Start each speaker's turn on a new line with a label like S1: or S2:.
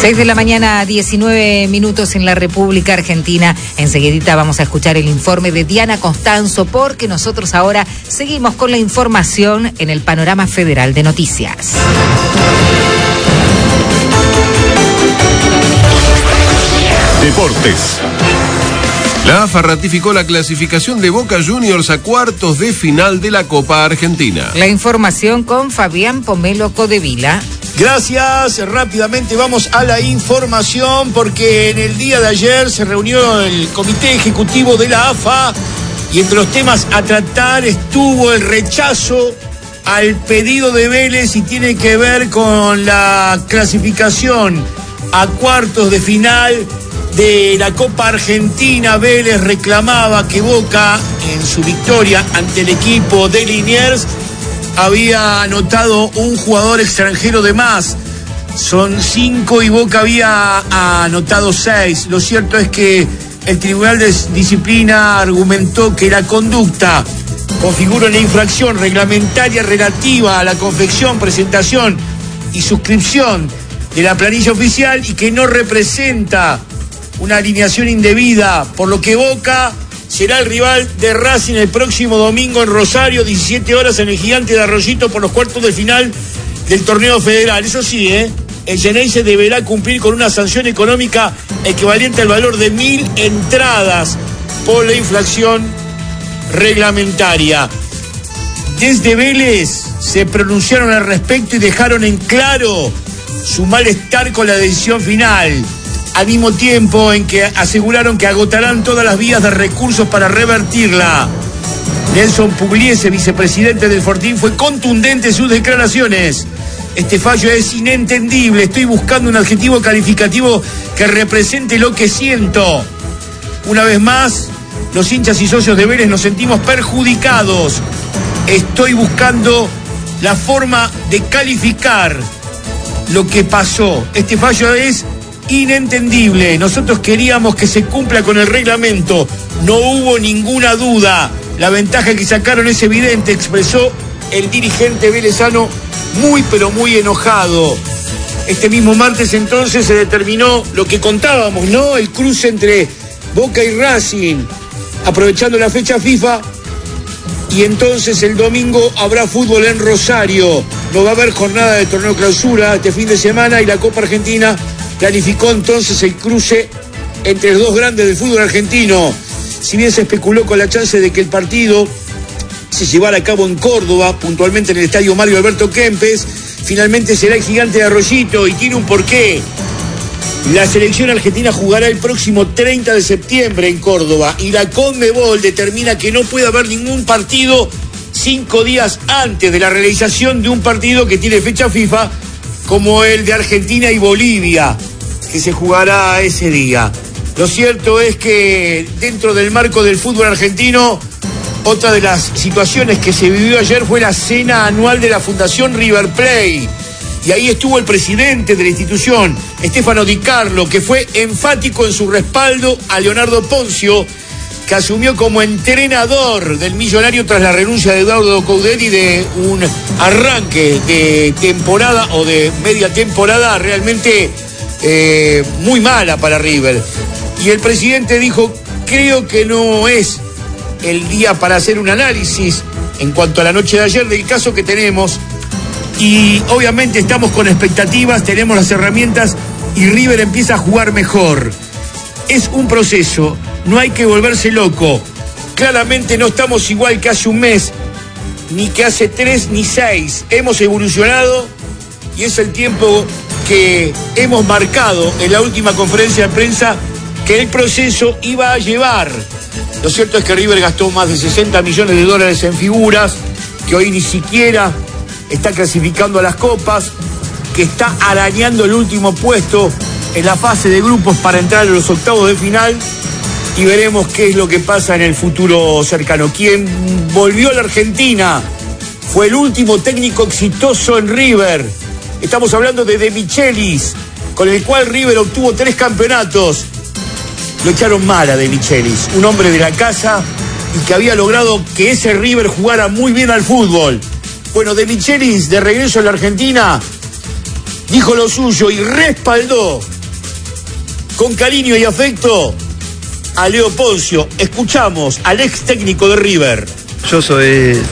S1: 6 de la mañana, 19 minutos en la República Argentina. Enseguidita vamos a escuchar el informe de Diana Constanzo, porque nosotros ahora seguimos con la información en el panorama federal de noticias.
S2: Deportes. La AFA ratificó la clasificación de Boca Juniors a cuartos de final de la Copa Argentina.
S1: La información con Fabián Pomelo Codevila.
S3: Gracias, rápidamente vamos a la información porque en el día de ayer se reunió el Comité Ejecutivo de la AFA y entre los temas a tratar estuvo el rechazo al pedido de Vélez y tiene que ver con la clasificación a cuartos de final de la Copa Argentina. Vélez reclamaba que Boca, en su victoria ante el equipo de Liniers, había anotado un jugador extranjero de más. Son 5 y Boca había anotado 6. Lo cierto es que el Tribunal de Disciplina argumentó que la conducta configura una infracción reglamentaria relativa a la confección, presentación y suscripción de la planilla oficial y que no representa una alineación indebida, por lo que Boca será el rival de Racing el próximo domingo en Rosario, 17 horas en el Gigante de Arroyito por los cuartos de final del torneo federal. Eso sí, el Xeneize deberá cumplir con una sanción económica equivalente al valor de 1.000 entradas por la infracción reglamentaria. Desde Vélez se pronunciaron al respecto y dejaron en claro su malestar con la decisión final, al mismo tiempo en que aseguraron que agotarán todas las vías de recursos para revertirla. Nelson Pugliese, vicepresidente del Fortín, fue contundente en sus declaraciones. Este fallo es inentendible, estoy buscando un adjetivo calificativo que represente lo que siento. Una vez más, los hinchas y socios de Vélez nos sentimos perjudicados. Estoy buscando la forma de calificar lo que pasó. Este fallo es inentendible. Nosotros queríamos que se cumpla con el reglamento. No hubo ninguna duda. La ventaja que sacaron es evidente, expresó el dirigente velezano muy pero muy enojado. Este mismo martes entonces se determinó lo que contábamos, ¿no? El cruce entre Boca y Racing, aprovechando la fecha FIFA. Y entonces el domingo habrá fútbol en Rosario. No va a haber jornada de torneo clausura este fin de semana y la Copa Argentina planificó entonces el cruce entre los dos grandes del fútbol argentino. Si bien se especuló con la chance de que el partido se llevara a cabo en Córdoba, puntualmente en el estadio Mario Alberto Kempes, finalmente será el Gigante de Arroyito y tiene un porqué. La selección argentina jugará el próximo 30 de septiembre en Córdoba y la Conmebol determina que no puede haber ningún partido 5 días antes de la realización de un partido que tiene fecha FIFA, como el de Argentina y Bolivia, que se jugará ese día. Lo cierto es que dentro del marco del fútbol argentino, otra de las situaciones que se vivió ayer fue la cena anual de la Fundación River Plate. Y ahí estuvo el presidente de la institución, Stefano Di Carlo, que fue enfático en su respaldo a Leonardo Ponzio, que asumió como entrenador del Millonario tras la renuncia de Eduardo Coudet y de un arranque de temporada o de media temporada realmente muy mala para River. Y el presidente dijo, creo que no es el día para hacer un análisis en cuanto a la noche de ayer del caso que tenemos. Y obviamente estamos con expectativas, tenemos las herramientas y River empieza a jugar mejor. Es un proceso, no hay que volverse loco. Claramente no estamos igual que hace un mes, ni que hace 3 ni 6. Hemos evolucionado y es el tiempo que hemos marcado en la última conferencia de prensa que el proceso iba a llevar. Lo cierto es que River gastó más de $60 millones en figuras, que hoy ni siquiera está clasificando a las copas, que está arañando el último puesto en la fase de grupos para entrar a los octavos de final, y veremos qué es lo que pasa en el futuro cercano. Quien volvió a la Argentina fue el último técnico exitoso en River. Estamos hablando de Michelis, con el cual River obtuvo 3 campeonatos. Lo echaron mal a De Michelis, un hombre de la casa y que había logrado que ese River jugara muy bien al fútbol. Bueno, De Michelis, de regreso a la Argentina, dijo lo suyo y respaldó con cariño y afecto a Leo Poncio. Escuchamos al ex técnico de River.
S4: Yo soy